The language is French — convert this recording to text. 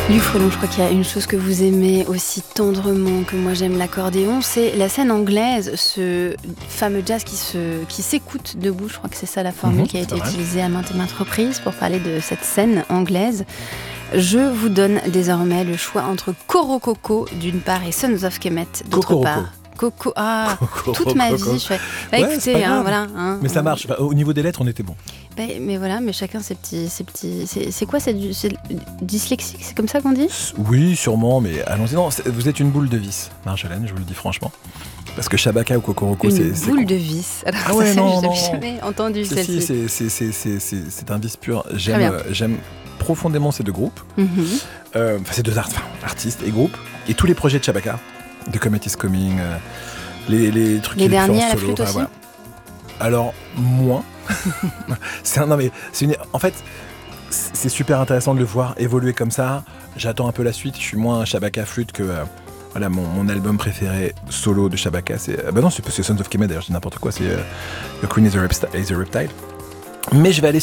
Luc Frelon, je crois qu'il y a une chose que vous aimez aussi tendrement que moi j'aime l'accordéon, c'est la scène anglaise, ce fameux jazz qui s'écoute debout. Je crois que c'est ça la formule qui a été utilisée à maintes et maintes reprises pour parler de cette scène anglaise. Je vous donne désormais le choix entre Coro Coco d'une part et Sons of Kemet d'autre part. Coco, toute ma vie je fais. Bah, ouais, écoutez, voilà, mais ça marche. Au niveau des lettres, on était bon. Mais voilà, mais chacun ses petits. C'est quoi, c'est dyslexique, c'est comme ça qu'on dit ? Oui, sûrement, mais allons-y. Non, vous êtes une boule de vis, Marjolaine, je vous le dis franchement. Parce que Shabaka ou Kokoroko, c'est une boule de vis. Alors ah ouais, ça, non, je n'ai jamais entendu celle-ci. C'est un vis pur. J'aime profondément ces deux groupes, ces deux artistes et groupes, et tous les projets de Shabaka, The Comet is Coming, les trucs les derniers à la solo, flûte aussi. Voilà. Alors moins. En fait, c'est super intéressant de le voir évoluer comme ça. J'attends un peu la suite. Je suis moins Shabaka flûte que voilà, mon album préféré solo de Shabaka. C'est Sons of Kemet d'ailleurs. Je dis n'importe quoi. C'est The Queen is a Reptile. Mais je vais aller